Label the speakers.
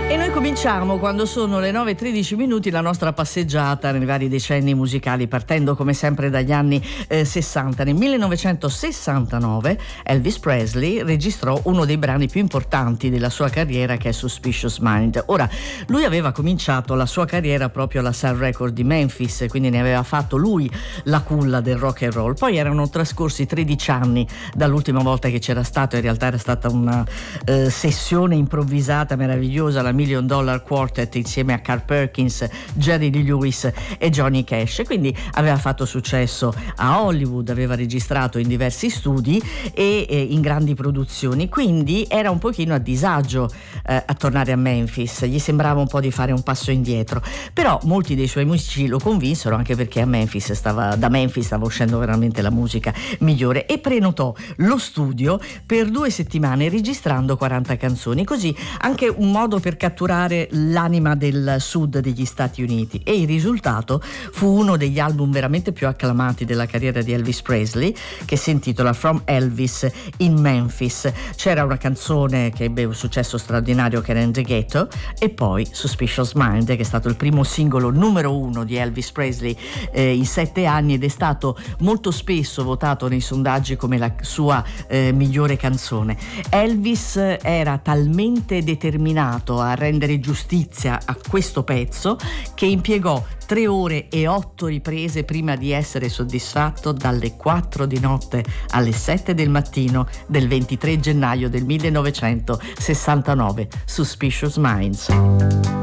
Speaker 1: E noi cominciamo, quando sono le 9:13 minuti, la nostra passeggiata nei vari decenni musicali, partendo come sempre dagli anni 60. Nel 1969 Elvis Presley registrò uno dei brani più importanti della sua carriera, che è Suspicious Mind. Ora, lui aveva cominciato la sua carriera proprio alla Sun Record di Memphis, quindi ne aveva fatto lui la culla del rock and roll. Poi erano trascorsi 13 anni dall'ultima volta che c'era stato, in realtà era stata una sessione improvvisata meravigliosa, la Million Dollar Quartet, insieme a Carl Perkins, Jerry Lee Lewis e Johnny Cash. Quindi aveva fatto successo a Hollywood, aveva registrato in diversi studi e in grandi produzioni, quindi era un pochino a disagio a tornare a Memphis, gli sembrava un po' di fare un passo indietro, però molti dei suoi amici lo convinsero, anche perché da Memphis stava uscendo veramente la musica migliore, e prenotò lo studio per 2 settimane registrando 40 canzoni, così anche un modo per catturare l'anima del sud degli Stati Uniti. E il risultato fu uno degli album veramente più acclamati della carriera di Elvis Presley, che si intitola From Elvis in Memphis. C'era una canzone che ebbe un successo straordinario, che era In the Ghetto, e poi Suspicious Mind, che è stato il primo singolo numero 1 di Elvis Presley in 7 anni, ed è stato molto spesso votato nei sondaggi come la sua migliore canzone. Elvis era talmente determinato a rendere giustizia a questo pezzo che impiegò 3 ore e 8 riprese prima di essere soddisfatto, dalle 4 di notte alle 7 del mattino del 23 gennaio del 1969. Suspicious Minds.